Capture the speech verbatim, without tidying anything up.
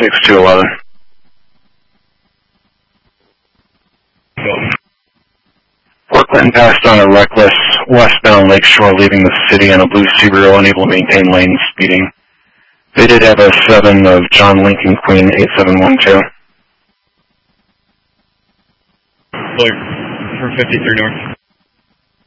six two eleven. Portland passed on a reckless westbound Lakeshore, leaving the city in a blue Subaru, unable to maintain lane speeding. They did have a seven of John Lincoln Queen eight seven one two. For fifty-three North.